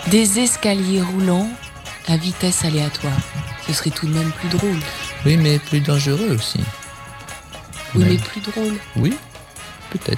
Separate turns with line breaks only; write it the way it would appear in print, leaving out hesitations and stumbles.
Des escaliers roulants à vitesse aléatoire. Ce serait tout de même plus drôle.
Oui, mais plus dangereux aussi.
Oui, mais plus drôle.
Oui, peut-être.